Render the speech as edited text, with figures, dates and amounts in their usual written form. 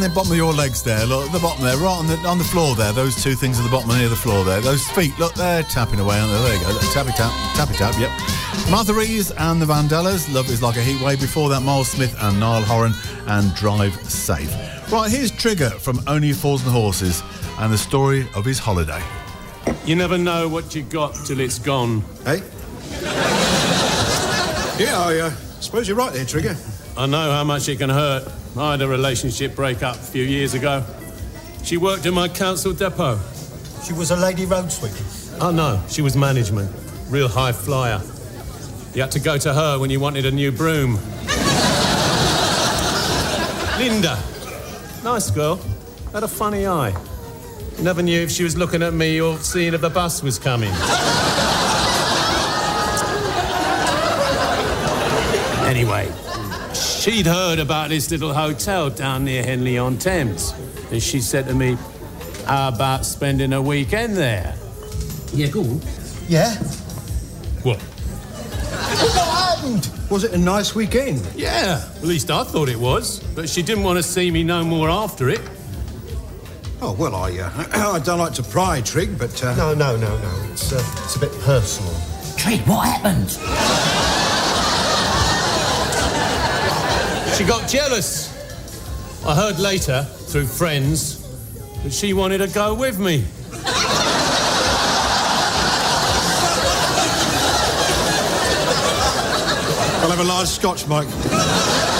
The bottom of your legs there, look, at the bottom there, right on the floor there, those two things at the bottom near the floor there, those feet, look, they're tapping away, aren't they? There you go, look, tappy tap, yep. Martha Rees and the Vandellas, Love Is Like a Heatwave, before that Miles Smith and Niall Horan and Drive Safe. Right, here's Trigger from Only Fools and Horses and the story of his holiday. You never know what you got till it's gone. Hey? Yeah, I suppose you're right there, Trigger. I know how much it can hurt. I had a relationship break up a few years ago. She worked in my council depot. She was a lady road sweeper? Oh, no, she was management. Real high flyer. You had to go to her when you wanted a new broom. Linda. Nice girl. Had a funny eye. You never knew if she was looking at me or seeing if the bus was coming. Anyway, she'd heard about this little hotel down near Henley-on-Thames. And she said to me, how about spending a weekend there? Yeah, go on. Yeah? What? What happened? Was it a nice weekend? Yeah, at least I thought it was. But she didn't want to see me no more after it. Oh, well, I don't like to pry, Trig, but... No. It's a bit personal. Trig, what happened? She got jealous. I heard later, through friends, that she wanted to go with me. I'll have a large scotch, Mike.